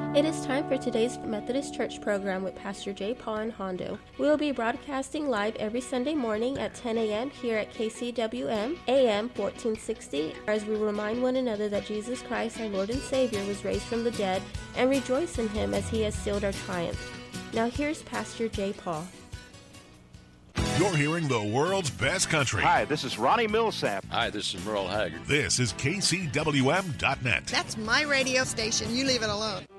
It is time for today's Methodist Church program with Pastor J. Paul and Hondo. We will be broadcasting live every Sunday morning at 10 a.m. here at KCWM, AM 1460, as we remind one another that Jesus Christ, our Lord and Savior, was raised from the dead, and rejoice in Him as He has sealed our triumph. Now here's Pastor J. Paul. You're hearing the world's best country. Hi, this is Ronnie Millsap. Hi, this is Merle Haggard. This is KCWM.net. That's my radio station. You leave it alone.